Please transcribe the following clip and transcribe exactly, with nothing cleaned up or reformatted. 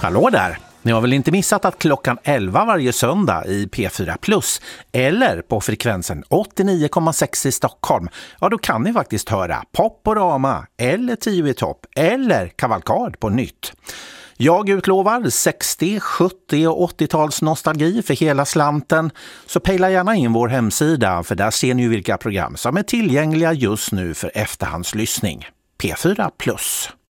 Hallå där! Ni har väl inte missat att klockan elva varje söndag i P fyra Plus eller på frekvensen åttionio komma sex i Stockholm, ja då kan ni faktiskt höra Poporama eller tio i topp eller Kavalkad på nytt. Jag utlovar sextio-, sjuttio- och åttio-tals nostalgi för hela slanten, så pejla gärna in vår hemsida för där ser ni vilka program som är tillgängliga just nu för efterhandslyssning. P fyra Plus.